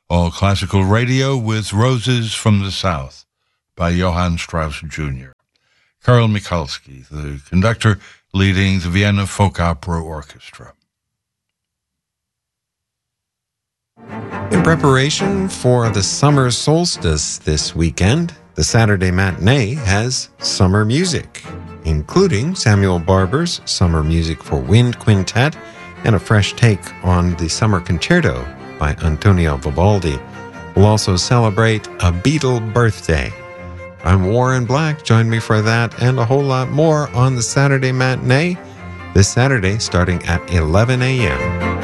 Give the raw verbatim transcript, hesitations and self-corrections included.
All Classical Radio with Roses from the South by Johann Strauss Junior Karl Michalski, the conductor leading the Vienna Folk Opera Orchestra. In preparation for the summer solstice this weekend, the Saturday matinee has summer music, including Samuel Barber's Summer Music for Wind Quintet and a fresh take on the Summer Concerto by Antonio Vivaldi. We'll also celebrate a Beatle birthday. I'm Warren Black. Join me for that and a whole lot more on the Saturday matinee this Saturday starting at eleven a.m.